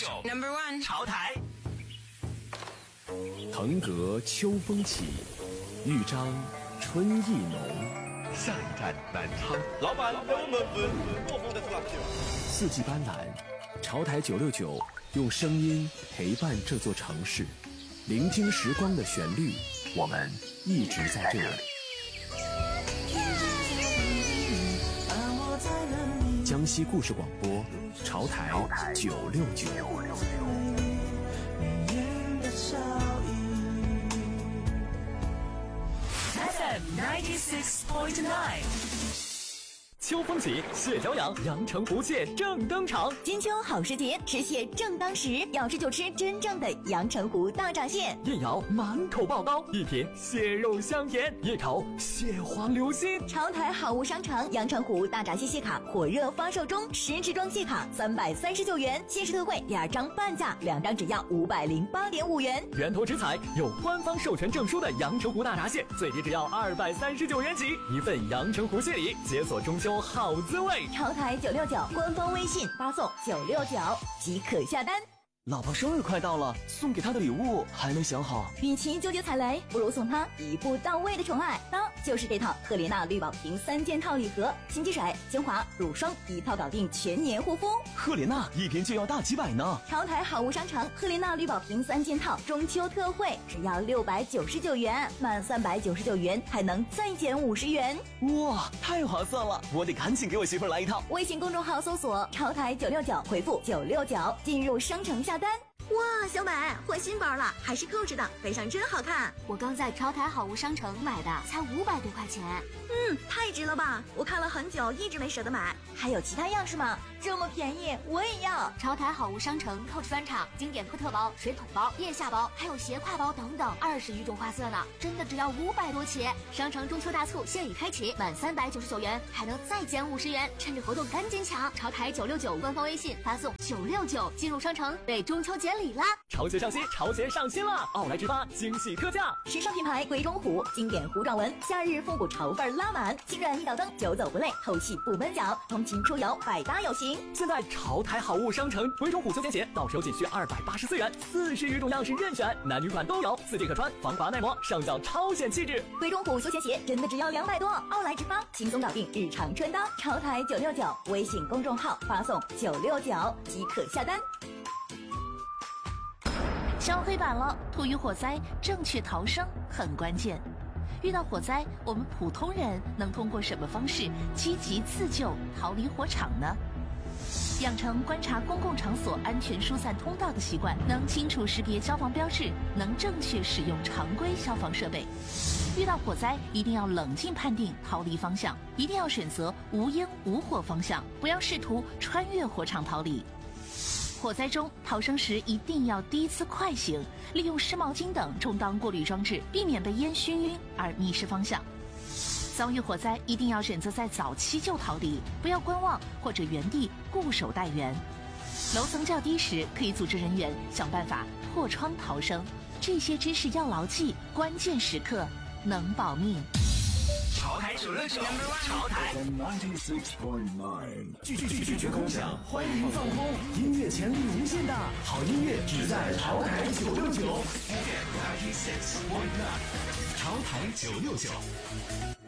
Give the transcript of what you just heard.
Number one， 潮台。 腾阁秋风起，豫章春意浓。 下一站南昌。 老板，给我们分过风的垃圾。 四季斑斓，潮台969用声音陪伴这座城市，聆听时光的旋律，我们一直在这里。江西故事广播，潮台969。 96.9。秋风起，蟹脚痒，阳澄湖蟹正登场。 金秋好时节，吃蟹正当时，要吃就吃真正的阳澄湖大闸蟹。 夜咬满口爆膏，一品蟹肉香甜；夜烤蟹黄流心。 潮台好物商城阳澄湖大闸蟹蟹卡火热发售中，10支装蟹卡339元，限时特惠2张半价，2张只要508.5元。 源头直采有官方授权证书的阳澄湖大闸蟹，最低只要239元起，一份阳澄湖蟹礼，解锁中秋好滋味。 潮台969官方微信发送969即可下单。 老婆生日快到了，送给她的礼物还没想好。 与其纠结踩雷，不如送她一步到位的宠爱。当就是这套赫莲娜绿宝瓶3件套礼盒，洗洁水、精华、乳霜一套搞定全年护肤。 赫莲娜一瓶就要大几百呢。 潮台好物商城赫莲娜绿宝瓶3件套中秋特惠，只要699元，满399元还能再减50元。 哇，太划算了！我得赶紧给我媳妇来一套。 微信公众号搜索潮台969，回复969进入商城下单。哇，小美换新包了，还是扣着的，背上真好看。 我刚在潮台好物商城买的，才500多块钱。 太值了吧！我看了很久，一直没舍得买。还有其他样式吗？这么便宜，我也要。 潮台好物商城扣子专场，经典托特包、水桶包、腋下包，还有斜挎包等等，20余种花色呢，真的只要500多起。商城中秋大促现已开启，满399元还能再减50元，趁着活动赶紧抢！潮台969官方微信发送969进入商城，为中秋节礼啦！ 潮鞋上新，潮鞋上新了！奥莱直发惊喜特价， 时尚品牌鬼冢虎经典糊状纹，夏日复古潮范拉满，轻软一脚蹬，久走不累，透气不闷脚，通勤出游百搭有型。 现在潮台好物商城鬼冢虎休闲鞋到手仅需284元，40余种样式任选，男女款都有，4季可穿，防滑耐磨，上脚超显气质。 鬼冢虎休闲鞋真的只要200多，奥莱直发轻松搞定日常穿搭。潮台969微信公众号发送969即可下单。 烧黑板了，突遇火灾，正确逃生很关键。遇到火灾，我们普通人能通过什么方式积极自救，逃离火场呢？养成观察公共场所安全疏散通道的习惯，能清楚识别消防标志，能正确使用常规消防设备。遇到火灾，一定要冷静判定逃离方向，一定要选择无烟无火方向，不要试图穿越火场逃离。火灾中逃生时一定要低姿快行，利用湿毛巾等充当过滤装置，避免被烟熏晕而迷失方向。遭遇火灾一定要选择在早期就逃离，不要观望或者原地固守待援。楼层较低时，可以组织人员想办法破窗逃生。这些知识要牢记，关键时刻能保命。 潮台969，潮台 96.9，拒绝空想，欢迎放空，音乐潜力无限大，好音乐只在潮台969。 潮台969。